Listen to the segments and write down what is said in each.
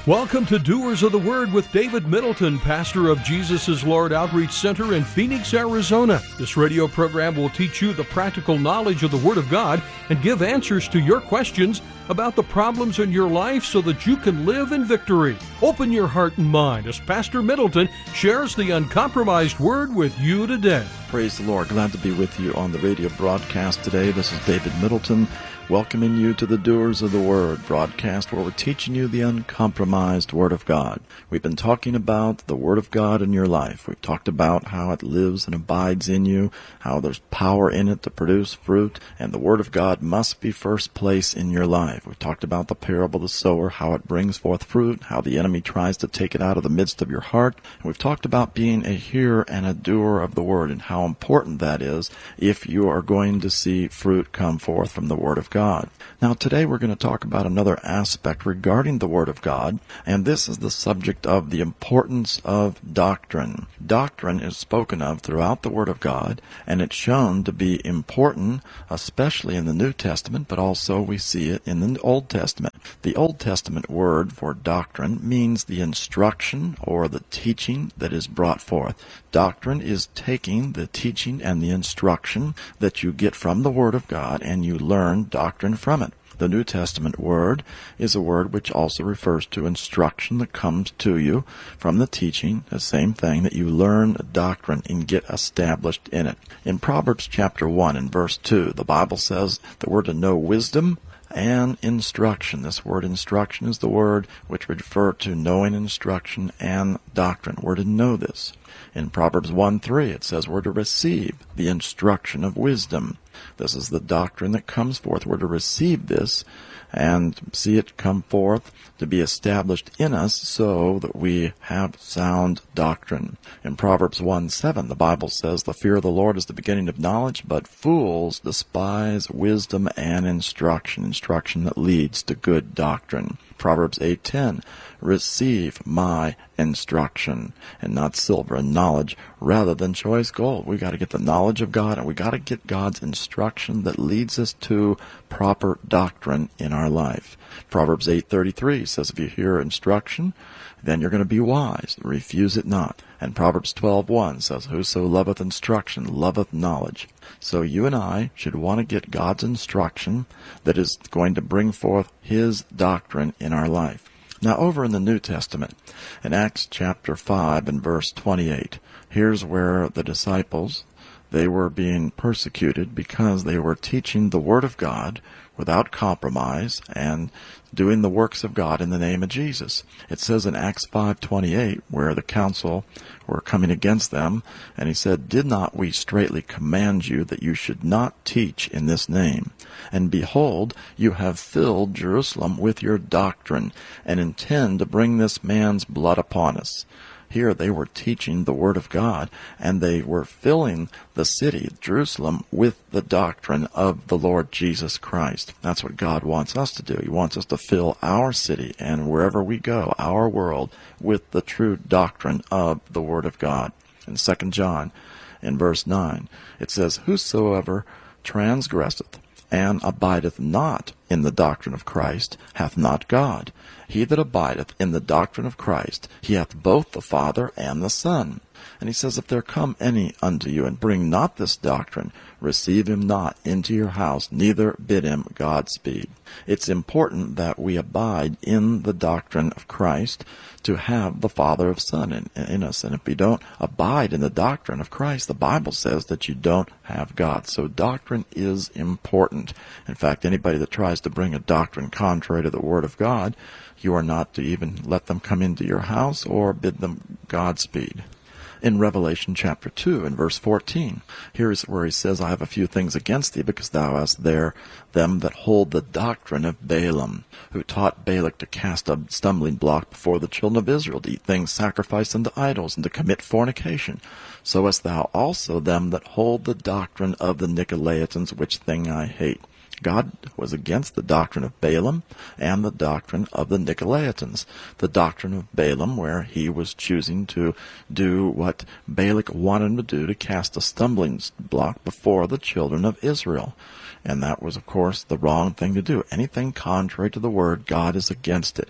Welcome to Doers of the Word with David Middleton, pastor of Jesus is Lord Outreach Center in Phoenix, Arizona. This radio program will teach you the practical knowledge of the Word of God and give answers to your questions about the problems in your life so that you can live in victory. Open your heart and mind as Pastor Middleton shares the uncompromised Word with you today. Praise the Lord. Glad to be with you on the radio broadcast today. This is David Middleton, welcoming you to the Doers of the Word broadcast, where we're teaching you the uncompromised Word of God. We've been talking about the Word of God in your life. We've talked about how it lives and abides in you, how there's power in it to produce fruit, and the Word of God must be first place in your life. We've talked about the parable of the sower, how it brings forth fruit, how the enemy tries to take it out of the midst of your heart. And we've talked about being a hearer and a doer of the Word and how important that is if you are going to see fruit come forth from the Word of God. Now today we're going to talk about another aspect regarding the Word of God, and this is the subject of the importance of doctrine. Doctrine is spoken of throughout the Word of God, and it's shown to be important, especially in the New Testament, but also we see it in the Old Testament. The Old Testament word for doctrine means the instruction or the teaching that is brought forth. Doctrine is taking the teaching and the instruction that you get from the Word of God, and you learn doctrine from it. The New Testament word is a word which also refers to instruction that comes to you from the teaching, the same thing, that you learn doctrine and get established in it. In Proverbs chapter 1 and verse 2, the Bible says that we're to know wisdom and instruction. This word instruction is the word which refer to knowing instruction and doctrine. We're to know this. In Proverbs 1:3, it says we're to receive the instruction of wisdom. This is the doctrine that comes forth. We're to receive this and see it come forth to be established in us so that we have sound doctrine. In Proverbs 1:7, the Bible says, the fear of the Lord is the beginning of knowledge, but fools despise wisdom and instruction that leads to good doctrine. Proverbs 8:10, receive my instruction, and not silver and knowledge, rather than choice gold. We got to get the knowledge of God, and we got to get God's instruction that leads us to proper doctrine in our life. Proverbs 8:33 says, if you hear instruction, then you're going to be wise. Refuse it not. And Proverbs 12:1 says, whoso loveth instruction loveth knowledge. So you and I should want to get God's instruction that is going to bring forth His doctrine in our life. Now over in the New Testament, in Acts chapter 5 and verse 28, here's where the disciples, they were being persecuted because they were teaching the Word of God without compromise and doing the works of God in the name of Jesus. It says in Acts 5:28, where the council were coming against them, and he said, did not we straitly command you that you should not teach in this name? And behold, you have filled Jerusalem with your doctrine, and intend to bring this man's blood upon us. Here they were teaching the Word of God, and they were filling the city, Jerusalem, with the doctrine of the Lord Jesus Christ. That's what God wants us to do. He wants us to fill our city and wherever we go, our world, with the true doctrine of the Word of God. In 2 John, in verse 9, it says, whosoever transgresseth and abideth not in the doctrine of Christ hath not God. He that abideth in the doctrine of Christ, he hath both the Father and the Son. And he says, if there come any unto you, and bring not this doctrine, receive him not into your house, neither bid him Godspeed. It's important that we abide in the doctrine of Christ to have the Father of Son in us. And if we don't abide in the doctrine of Christ, the Bible says that you don't have God. So doctrine is important. In fact, anybody that tries to bring a doctrine contrary to the Word of God, you are not to even let them come into your house or bid them Godspeed. In Revelation chapter 2 and verse 14, here is where he says, I have a few things against thee, because thou hast there them that hold the doctrine of Balaam, who taught Balak to cast a stumbling block before the children of Israel, to eat things sacrificed unto idols, and to commit fornication. So hast thou also them that hold the doctrine of the Nicolaitans, which thing I hate. God was against the doctrine of Balaam and the doctrine of the Nicolaitans. The doctrine of Balaam, where he was choosing to do what Balak wanted him to do, to cast a stumbling block before the children of Israel. And that was, of course, the wrong thing to do. Anything contrary to the Word, God is against it.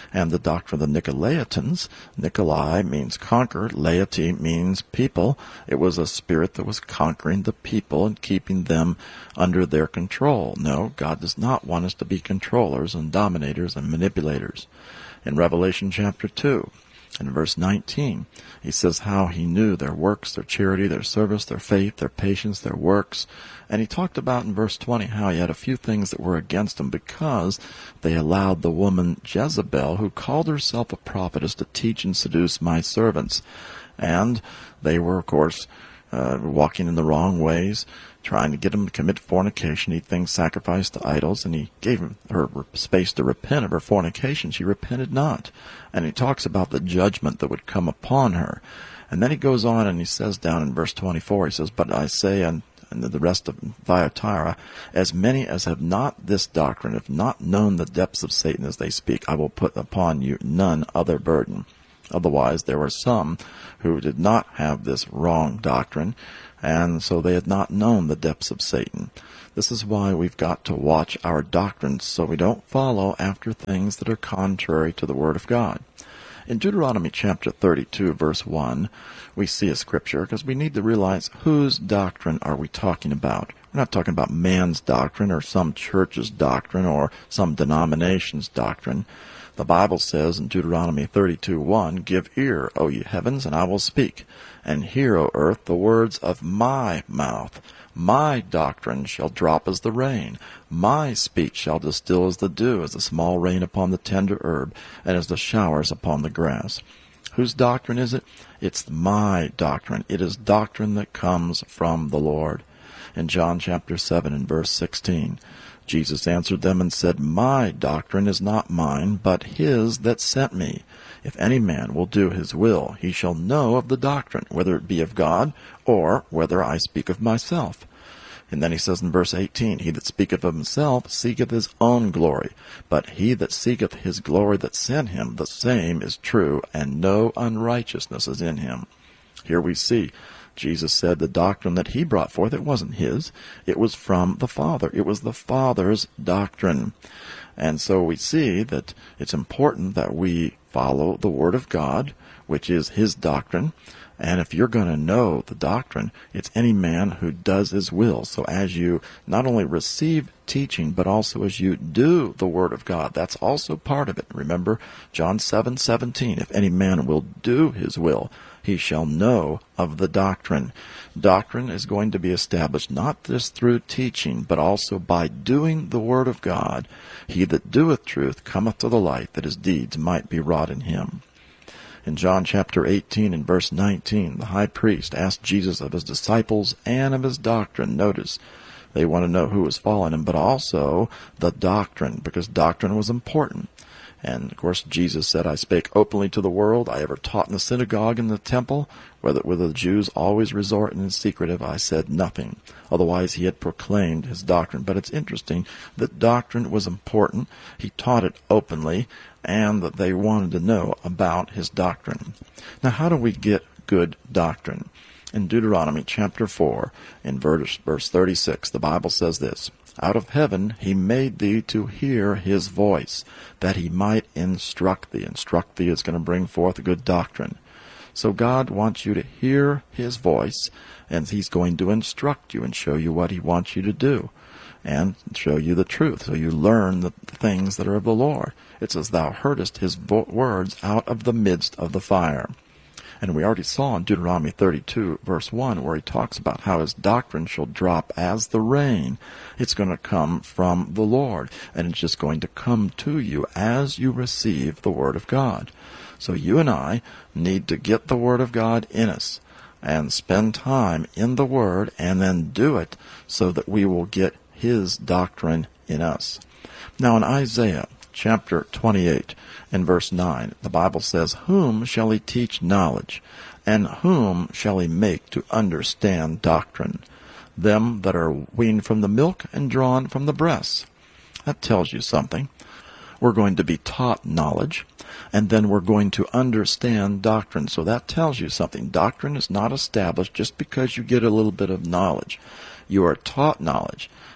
And the doctrine of the Nicolaitans, Nikolai means conquer, laity means people. It was a spirit that was conquering the people and keeping them under their control. No, God does not want us to be controllers and dominators and manipulators. In Revelation chapter 2, in verse 19, he says how he knew their works, their charity, their service, their faith, their patience, their works. And he talked about in verse 20 how he had a few things that were against him because they allowed the woman Jezebel, who called herself a prophetess, to teach and seduce my servants. And they were, of course, walking in the wrong ways, trying to get him to commit fornication, eat things sacrificed to idols, and he gave her space to repent of her fornication. She repented not. And he talks about the judgment that would come upon her. And then he goes on and he says down in verse 24, he says, But I say unto the rest of Thyatira, as many as have not this doctrine, have not known the depths of Satan as they speak, I will put upon you none other burden. Otherwise, there were some who did not have this wrong doctrine, and so they had not known the depths of Satan. This is why we've got to watch our doctrines so we don't follow after things that are contrary to the Word of God. In Deuteronomy chapter 32, verse 1, we see a scripture because we need to realize whose doctrine are we talking about. We're not talking about man's doctrine or some church's doctrine or some denomination's doctrine. The Bible says in Deuteronomy 32:1, Give ear, O ye heavens, and I will speak, and hear, O earth, the words of my mouth. My doctrine shall drop as the rain. My speech shall distill as the dew, as the small rain upon the tender herb, and as the showers upon the grass. Whose doctrine is it? It's my doctrine. It is doctrine that comes from the Lord. In John chapter 7 and verse 16, Jesus answered them and said, My doctrine is not mine, but his that sent me. If any man will do his will, he shall know of the doctrine, whether it be of God, or whether I speak of myself. And then he says in verse 18, He that speaketh of himself seeketh his own glory, but he that seeketh his glory that sent him, the same is true, and no unrighteousness is in him. Here we see Jesus said the doctrine that he brought forth, it wasn't his. It was from the Father. It was the Father's doctrine. And so we see that it's important that we follow the Word of God, which is his doctrine. And if you're going to know the doctrine, it's any man who does his will. So as you not only receive teaching, but also as you do the Word of God, that's also part of it. Remember John 7:17, If any man will do his will, he shall know of the doctrine. Doctrine is going to be established not just through teaching, but also by doing the Word of God. He that doeth truth cometh to the light, that his deeds might be wrought in him. In John chapter 18 and verse 19, the high priest asked Jesus of his disciples and of his doctrine. Notice, they want to know who was following him, but also the doctrine, because doctrine was important. And, of course, Jesus said, I spake openly to the world. I ever taught in the synagogue and the temple, where the Jews always resort in secretive. I said nothing. Otherwise, he had proclaimed his doctrine. But it's interesting that doctrine was important. He taught it openly, and that they wanted to know about his doctrine. Now, how do we get good doctrine? In Deuteronomy chapter 4, in verse 36, the Bible says this, Out of heaven he made thee to hear his voice, that he might instruct thee. Instruct thee is going to bring forth a good doctrine. So God wants you to hear his voice, and he's going to instruct you and show you what he wants you to do, and show you the truth, so you learn the things that are of the Lord. It says, Thou heardest his words out of the midst of the fire. And we already saw in Deuteronomy 32, verse 1, where he talks about how his doctrine shall drop as the rain. It's going to come from the Lord, and it's just going to come to you as you receive the Word of God. So you and I need to get the Word of God in us and spend time in the Word and then do it so that we will get his doctrine in us. Now in Isaiah chapter 28 and verse 9, the Bible says, Whom shall he teach knowledge, and whom shall he make to understand doctrine? Them that are weaned from the milk and drawn from the breasts. That tells you something. We're going to be taught knowledge, and then we're going to understand doctrine. So that tells you something. Doctrine is not established just because you get a little bit of knowledge. You are taught knowledge.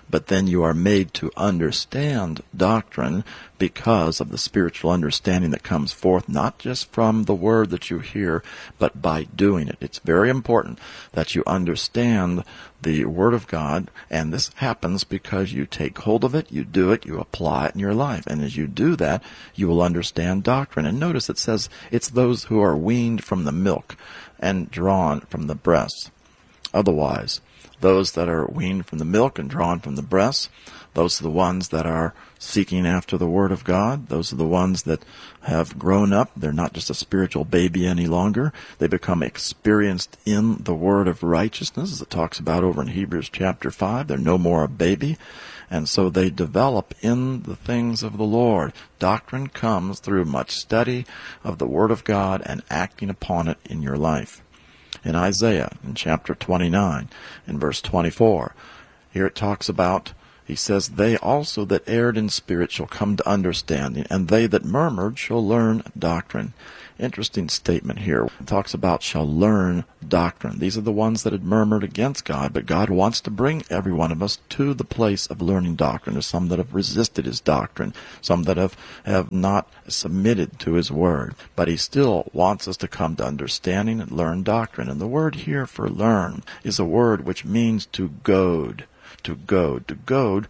but then you are made to understand doctrine because of the spiritual understanding that comes forth, not just from the word that you hear, but by doing it. It's very important that you understand the Word of God, and this happens because you take hold of it, you do it, you apply it in your life. And as you do that, you will understand doctrine. And notice it says it's those who are weaned from the milk and drawn from the breast. Otherwise, those that are weaned from the milk and drawn from the breast, those are the ones that are seeking after the Word of God. Those are the ones that have grown up. They're not just a spiritual baby any longer. They become experienced in the Word of righteousness, as it talks about over in Hebrews chapter 5. They're no more a baby. And so they develop in the things of the Lord. Doctrine comes through much study of the Word of God and acting upon it in your life. In Isaiah, in chapter 29, in verse 24, here it talks about, he says, they also that erred in spirit shall come to understanding, and they that murmured shall learn doctrine. Interesting statement here. It talks about shall learn doctrine. These are the ones that had murmured against God, but God wants to bring every one of us to the place of learning doctrine. There's some that have resisted his doctrine, some that have not submitted to his word. But he still wants us to come to understanding and learn doctrine. And the word here for learn is a word which means to goad. To goad. To goad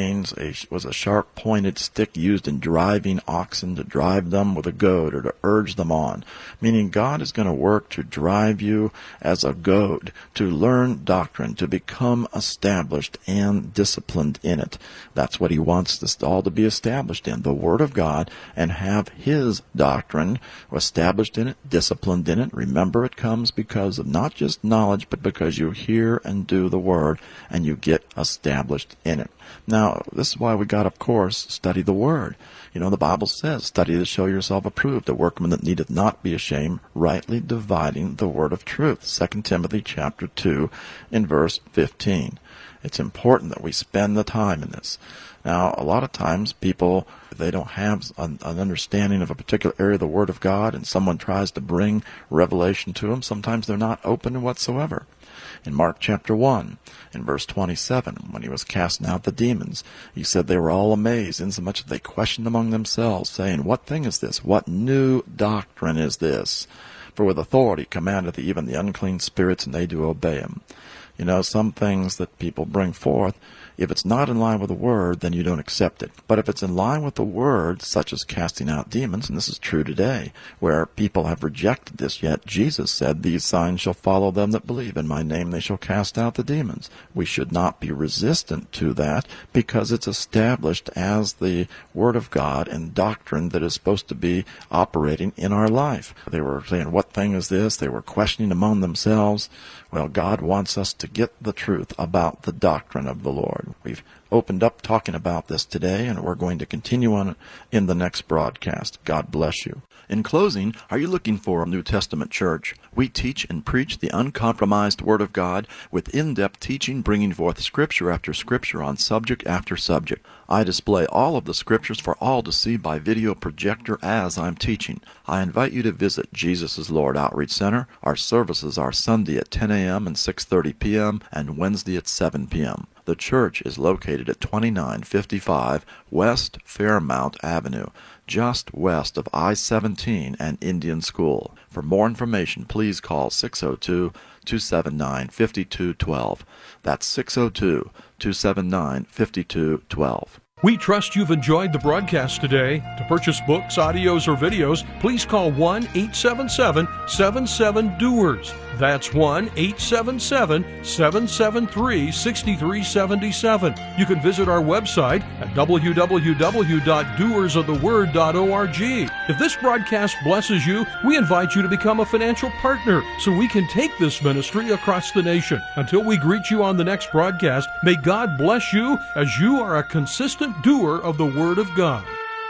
was a sharp-pointed stick used in driving oxen, to drive them with a goad or to urge them on. Meaning God is going to work to drive you as a goad, to learn doctrine, to become established and disciplined in it. That's what he wants us all to be established in, the Word of God, and have his doctrine established in it, disciplined in it. Remember, it comes because of not just knowledge, but because you hear and do the Word, and you get established in it. Now, this is why we got, of course, study the Word. You know, the Bible says, study to show yourself approved, a workman that needeth not be ashamed, rightly dividing the word of truth. 2 Timothy chapter 2 in verse 15. It's important that we spend the time in this. Now, a lot of times people, they don't have an understanding of a particular area of the Word of God, and someone tries to bring revelation to them. Sometimes they're not open whatsoever. In Mark chapter 1, in verse 27, when he was casting out the demons, he said they were all amazed, insomuch that they questioned among themselves, saying, what thing is this? What new doctrine is this? For with authority commandeth he even the unclean spirits, and they do obey him. You know, some things that people bring forth, if it's not in line with the Word, then you don't accept it. But if it's in line with the Word, such as casting out demons, and this is true today, where people have rejected this, yet Jesus said, these signs shall follow them that believe. In my name they shall cast out the demons. We should not be resistant to that, because it's established as the Word of God and doctrine that is supposed to be operating in our life. They were saying, what thing is this? They were questioning among themselves. Well, God wants us to get the truth about the doctrine of the Lord. We've opened up talking about this today, and we're going to continue on in the next broadcast. God bless you. In closing, are you looking for a New Testament church? We teach and preach the uncompromised Word of God with in-depth teaching, bringing forth Scripture after Scripture on subject after subject. I display all of the Scriptures for all to see by video projector as I'm teaching. I invite you to visit Jesus is Lord Outreach Center. Our services are Sunday at 10 a.m. and 6:30 p.m. and Wednesday at 7 p.m. The church is located at 2955 West Fairmount Avenue, just west of I-17 and Indian School. For more information, please call 602-279-5212. That's 602-279-5212. We trust you've enjoyed the broadcast today. To purchase books, audios, or videos, please call 1-877-77-DOERS. That's 1-877-773-6377. You can visit our website at www.doersoftheword.org. If this broadcast blesses you, we invite you to become a financial partner so we can take this ministry across the nation. Until we greet you on the next broadcast, may God bless you as you are a consistent doer of the Word of God.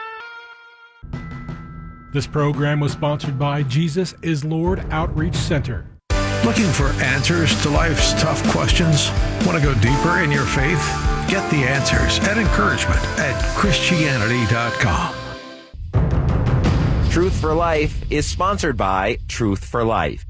This program was sponsored by Jesus is Lord Outreach Center. Looking for answers to life's tough questions? Want to go deeper in your faith? Get the answers and encouragement at Christianity.com. Truth for Life is sponsored by Truth for Life.